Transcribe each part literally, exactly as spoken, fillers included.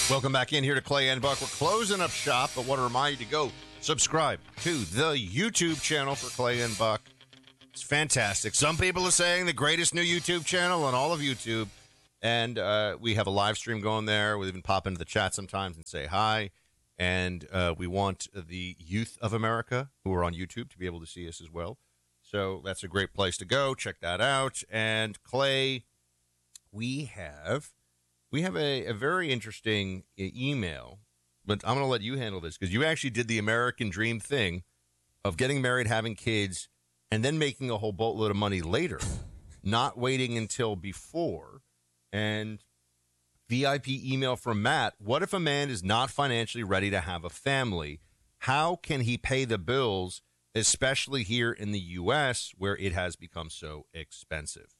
Welcome back in here to Clay and Buck. We're closing up shop, but want to remind you to go subscribe to the YouTube channel for Clay and Buck. It's fantastic. Some people are saying the greatest new YouTube channel on all of YouTube. And uh, we have a live stream going there. We even pop into the chat sometimes and say hi. And uh, we want the youth of America who are on YouTube to be able to see us as well. So that's a great place to go. Check that out. And Clay, we have we have a, a very interesting email, but I'm going to let you handle this because you actually did the American dream thing of getting married, having kids, and then making a whole boatload of money later, not waiting until before. And V I P email from Matt. What if a man is not financially ready to have a family? How can he pay the bills, especially here in the U S where it has become so expensive?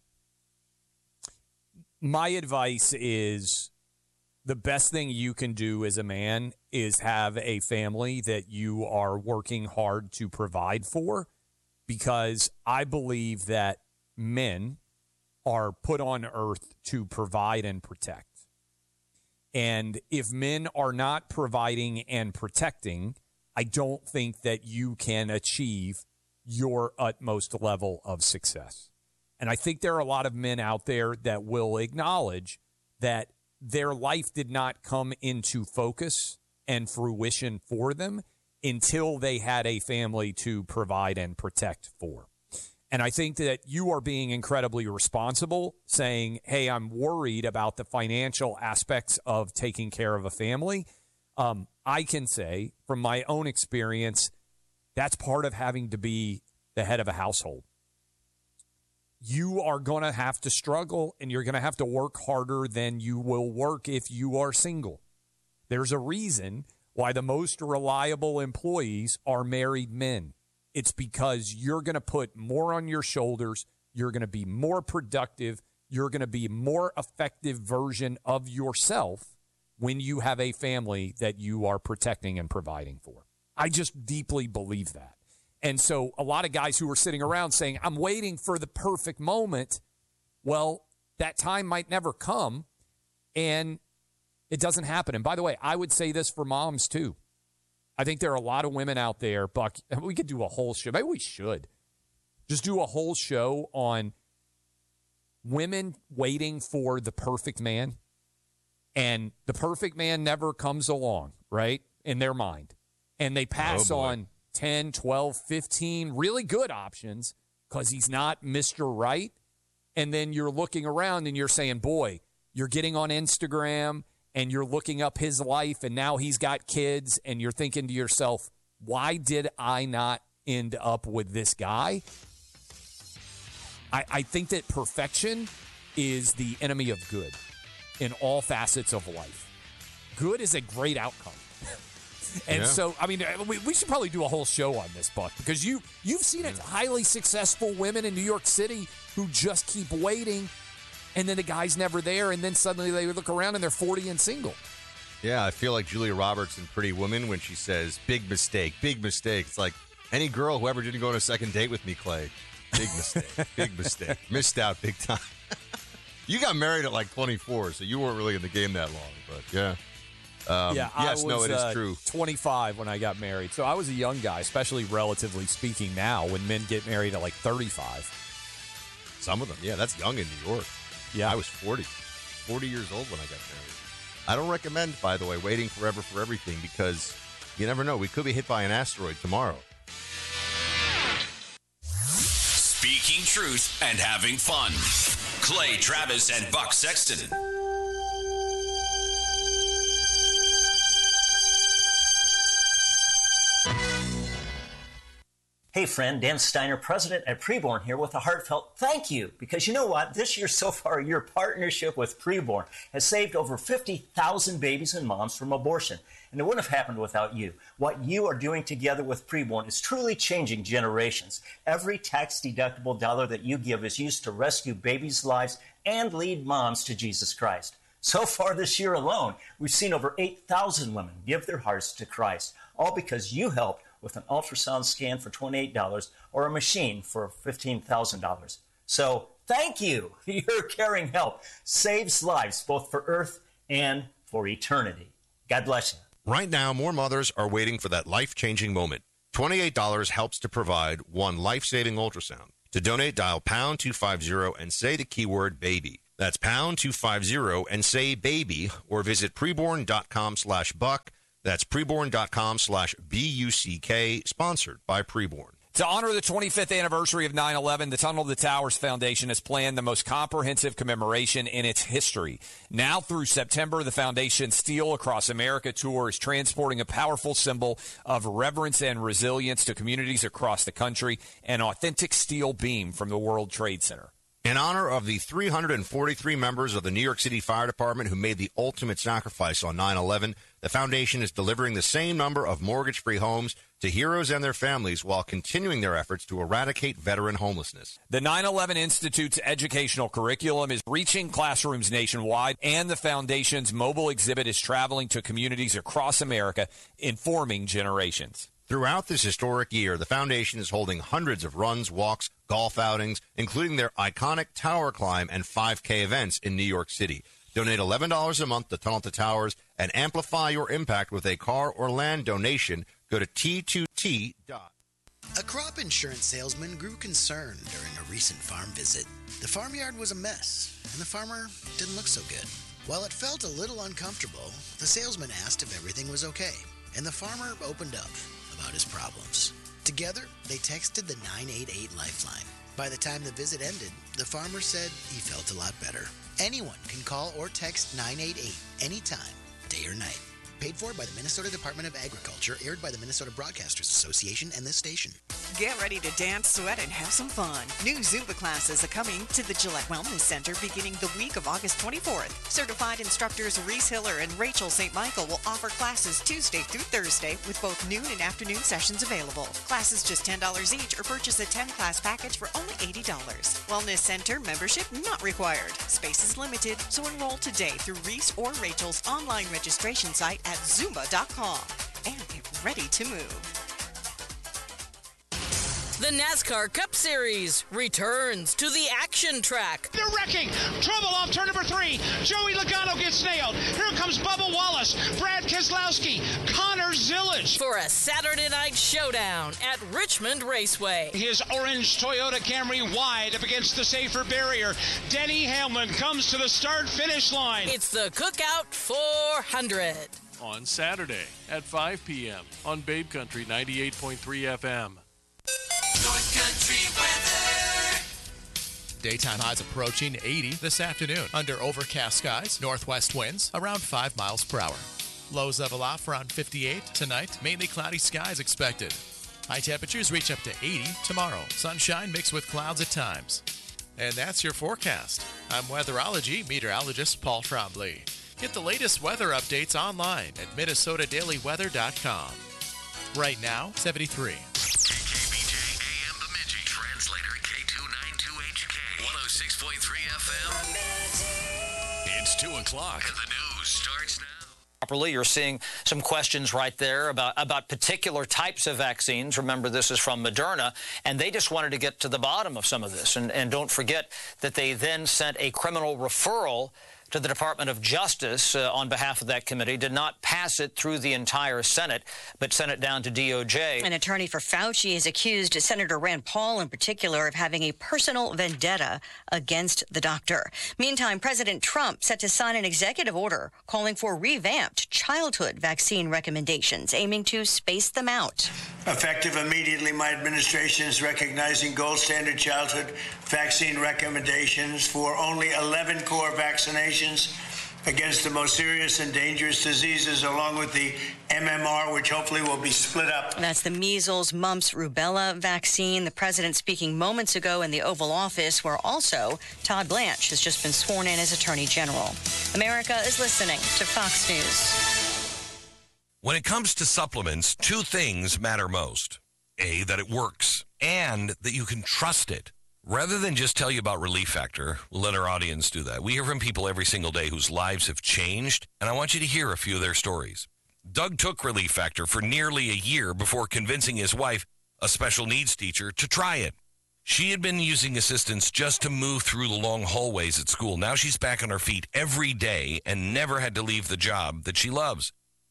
My advice is the best thing you can do as a man is have a family that you are working hard to provide for, because I believe that men are put on earth to provide and protect. And if men are not providing and protecting, I don't think that you can achieve your utmost level of success. And I think there are a lot of men out there that will acknowledge that their life did not come into focus and fruition for them until they had a family to provide and protect for. And I think that you are being incredibly responsible, saying, hey, I'm worried about the financial aspects of taking care of a family. Um, I can say from my own experience, that's part of having to be the head of a household. You are going to have to struggle, and you're going to have to work harder than you will work if you are single. There's a reason why the most reliable employees are married men. It's because you're going to put more on your shoulders. You're going to be more productive. You're going to be a more effective version of yourself when you have a family that you are protecting and providing for. I just deeply believe that. And so a lot of guys who are sitting around saying, I'm waiting for the perfect moment. Well, that time might never come, and it doesn't happen. And by the way, I would say this for moms too. I think there are a lot of women out there, Buck. We could do a whole show. Maybe we should just do a whole show on women waiting for the perfect man. And the perfect man never comes along, right, in their mind. And they pass oh on ten, twelve, fifteen really good options because he's not Mister Right. And then you're looking around and you're saying, boy, you're getting on Instagram and you're looking up his life, and now he's got kids, and you're thinking to yourself, why did I not end up with this guy? I, I think that perfection is the enemy of good in all facets of life. Good is a great outcome. And yeah. so, I mean, we, we should probably do a whole show on this, Buck, because you, you've seen it, highly successful women in New York City who just keep waiting, and then the guy's never there, and then suddenly they look around and they're forty and single. Yeah, I feel like Julia Roberts in Pretty Woman when she says, big mistake, big mistake. It's like any girl who ever didn't go on a second date with me, Clay, big mistake, big mistake. Missed out big time. You got married at like twenty-four, so you weren't really in the game that long, but yeah. Um, yeah, yes, I was no, it is uh, true. twenty-five when I got married. So I was a young guy, especially relatively speaking now when men get married at like thirty-five. Some of them, yeah, that's young in New York. Yeah. I was forty. forty years old when I got married. I don't recommend, by the way, waiting forever for everything because you never know. We could be hit by an asteroid tomorrow. Speaking truth and having fun. Clay Travis and Buck Sexton. Hey friend, Dan Steiner, president at Preborn here with a heartfelt thank you. Because you know what? This year so far, your partnership with Preborn has saved over fifty thousand babies and moms from abortion. And it wouldn't have happened without you. What you are doing together with Preborn is truly changing generations. Every tax-deductible dollar that you give is used to rescue babies' lives and lead moms to Jesus Christ. So far this year alone, we've seen over eight thousand women give their hearts to Christ, all because you helped with an ultrasound scan for twenty-eight dollars or a machine for fifteen thousand dollars. So thank you. Your caring help saves lives both for earth and for eternity. God bless you. Right now, more mothers are waiting for that life-changing moment. twenty-eight dollars helps to provide one life-saving ultrasound. To donate, dial pound two fifty and say the keyword baby. That's pound two fifty and say baby, or visit preborn.com slash buck. That's preborn.com slash B-U-C-K, sponsored by Preborn. To honor the twenty-fifth anniversary of nine eleven, the Tunnel to Towers Foundation has planned the most comprehensive commemoration in its history. Now through September, the Foundation's Steel Across America tour is transporting a powerful symbol of reverence and resilience to communities across the country, an authentic steel beam from the World Trade Center. In honor of the three hundred forty-three members of the New York City Fire Department who made the ultimate sacrifice on nine eleven, the Foundation is delivering the same number of mortgage-free homes to heroes and their families while continuing their efforts to eradicate veteran homelessness. The nine eleven Institute's educational curriculum is reaching classrooms nationwide, and the Foundation's mobile exhibit is traveling to communities across America, informing generations. Throughout this historic year, the Foundation is holding hundreds of runs, walks, golf outings, including their iconic Tower Climb and five K events in New York City. Donate eleven dollars a month to Tunnel to Towers and amplify your impact with a car or land donation. Go to T two T dot. A crop insurance salesman grew concerned during a recent farm visit. The farmyard was a mess, and the farmer didn't look so good. While it felt a little uncomfortable, the salesman asked if everything was okay, and the farmer opened up about his problems. Together, they texted the nine eight eight Lifeline. By the time the visit ended, the farmer said he felt a lot better. Anyone can call or text nine eight eight anytime, day or night. Paid for by the Minnesota Department of Agriculture, aired by the Minnesota Broadcasters Association and this station. Get ready to dance, sweat, and have some fun. New Zumba classes are coming to the Gillette Wellness Center beginning the week of August twenty-fourth. Certified instructors Reese Hiller and Rachel Saint Michael will offer classes Tuesday through Thursday with both noon and afternoon sessions available. Classes just ten dollars each, or purchase a ten-class package for only eighty dollars. Wellness Center membership not required. Space is limited, so enroll today through Reese or Rachel's online registration site at zumba dot com and get ready to move. The NASCAR Cup Series returns to the action track. They're wrecking. Trouble off turn number three. Joey Logano gets nailed. Here comes Bubba Wallace, Brad Keselowski, Connor Zillage. For a Saturday night showdown at Richmond Raceway. His orange Toyota Camry wide up against the safer barrier. Denny Hamlin comes to the start-finish line. It's the Cookout four hundred. On Saturday at five p.m. on Babe Country ninety-eight point three F M. North Country weather. Daytime highs approaching eighty this afternoon under overcast skies, northwest winds around five miles per hour. Lows level off around fifty-eight tonight, mainly cloudy skies expected. High temperatures reach up to eighty tomorrow. Sunshine mixed with clouds at times. And that's your forecast. I'm weatherology meteorologist Paul Trombley. Get the latest weather updates online at minnesota daily weather dot com. Right now, seventy-three. K K B J A M Bemidji. Translator K two ninety-two H K. one oh six point three F M. It's two o'clock. The news starts now. Properly, you're seeing some questions right there about, about particular types of vaccines. Remember, this is from Moderna, and they just wanted to get to the bottom of some of this. And, and don't forget that they then sent a criminal referral to the Department of Justice uh, on behalf of that committee, did not pass it through the entire Senate, but sent it down to D O J. An attorney for Fauci has accused Senator Rand Paul in particular of having a personal vendetta against the doctor. Meantime, President Trump set to sign an executive order calling for revamped childhood vaccine recommendations, aiming to space them out. Effective immediately, my administration is recognizing gold standard childhood vaccine recommendations for only eleven core vaccinations against the most serious and dangerous diseases, along with the M M R, which hopefully will be split up. That's the measles, mumps, rubella vaccine. The president speaking moments ago in the Oval Office, where also Todd Blanche has just been sworn in as Attorney General. America is listening to Fox News. When it comes to supplements, two things matter most. A, that it works, and that you can trust it. Rather than just tell you about Relief Factor, we'll let our audience do that. We hear from people every single day whose lives have changed, and I want you to hear a few of their stories. Doug took Relief Factor for nearly a year before convincing his wife, a special needs teacher, to try it. She had been using assistance just to move through the long hallways at school. Now she's back on her feet every day and never had to leave the job that she loves.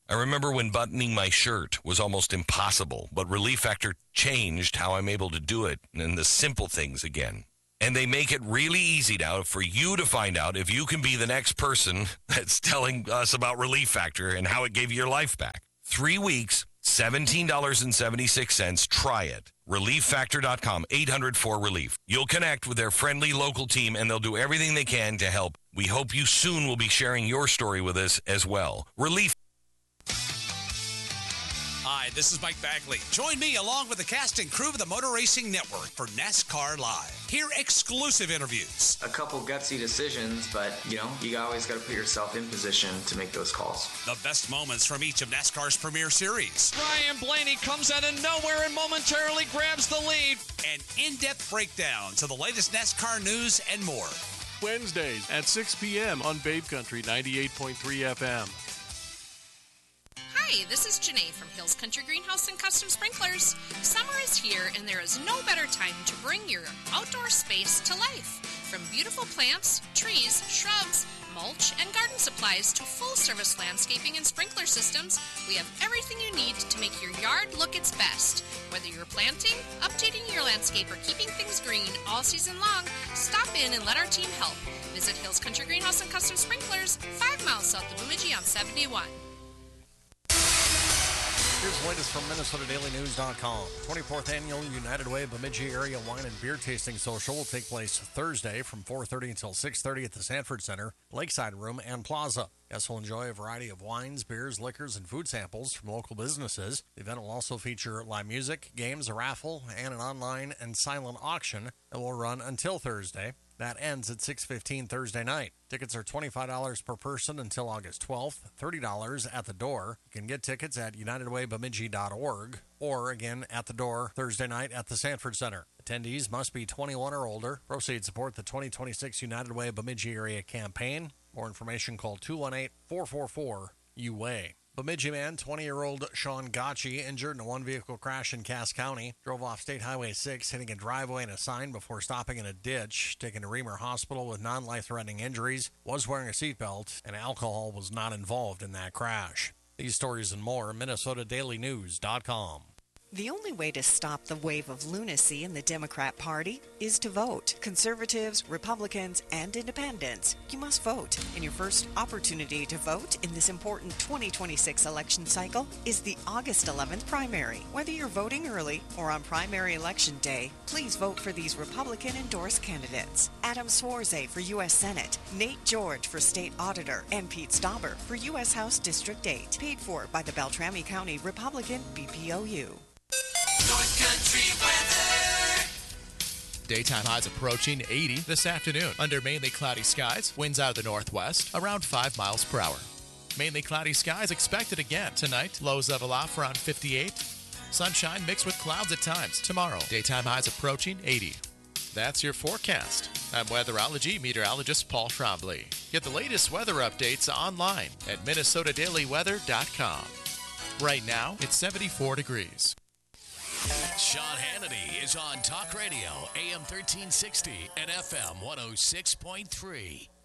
I remember when buttoning my shirt was almost impossible, but Relief Factor changed how I'm able to do it and the simple things again. And they make it really easy now for you to find out if you can be the next person that's telling us about Relief Factor and how it gave you your life back. Three weeks, seventeen dollars and seventy-six cents. Try it. relief factor dot com, eight hundred four relief. You'll connect with their friendly local team, and they'll do everything they can to help. We hope you soon will be sharing your story with us as well. Relief. Hi, this is Mike Bagley. Join me along with the cast and crew of the Motor Racing Network for NASCAR Live. Hear exclusive interviews. A couple gutsy decisions, but, you know, you always got to put yourself in position to make those calls. The best moments from each of NASCAR's premier series. Ryan Blaney comes out of nowhere and momentarily grabs the lead. An in-depth breakdown to the latest NASCAR news and more. Wednesdays at six p.m. on Babe Country ninety-eight point three F M. Hi, this is Janae from Hills Country Greenhouse and Custom Sprinklers. Summer is here, and there is no better time to bring your outdoor space to life. From beautiful plants, trees, shrubs, mulch, and garden supplies to full-service landscaping and sprinkler systems, we have everything you need to make your yard look its best. Whether you're planting, updating your landscape, or keeping things green all season long, stop in and let our team help. Visit Hills Country Greenhouse and Custom Sprinklers, five miles south of Bemidji on seventy-one. Here's the latest from Minnesota Daily News dot com. twenty-fourth Annual United Way Bemidji Area Wine and Beer Tasting Social will take place Thursday from four thirty until six thirty at the Sanford Center, Lakeside Room, and Plaza. Guests will enjoy a variety of wines, beers, liquors, and food samples from local businesses. The event will also feature live music, games, a raffle, and an online and silent auction that will run until Thursday. That ends at six fifteen Thursday night. Tickets are twenty-five dollars per person until August twelfth, thirty dollars at the door. You can get tickets at united way bemidji dot org or, again, at the door Thursday night at the Sanford Center. Attendees must be twenty-one or older. Proceeds support the twenty twenty-six United Way Bemidji Area campaign. More information, call two one eight, four four four, U W A Y. Bemidji man, twenty-year-old Sean Gotchi, injured in a one-vehicle crash in Cass County. Drove off State Highway six, hitting a driveway and a sign before stopping in a ditch. Taken to Reamer Hospital with non-life-threatening injuries. Was wearing a seatbelt, and alcohol was not involved in that crash. These stories and more, Minnesota Daily News dot com. The only way to stop the wave of lunacy in the Democrat Party is to vote. Conservatives, Republicans, and independents, you must vote. And your first opportunity to vote in this important twenty twenty-six election cycle is the August eleventh primary. Whether you're voting early or on primary election day, please vote for these Republican-endorsed candidates. Adam Swarze for U S Senate, Nate George for State Auditor, and Pete Stauber for U S House District eight. Paid for by the Beltrami County Republican B P O U. North Country weather. Daytime highs approaching eighty this afternoon. Under mainly cloudy skies, winds out of the northwest around five miles per hour. Mainly cloudy skies expected again tonight. Lows level off around fifty-eight. Sunshine mixed with clouds at times. Tomorrow, daytime highs approaching eighty. That's your forecast. I'm weatherology meteorologist Paul Trombley. Get the latest weather updates online at minnesota daily weather dot com. Right now, it's seventy-four degrees. Sean Hannity is on Talk Radio, A M thirteen sixty and F M one oh six point three.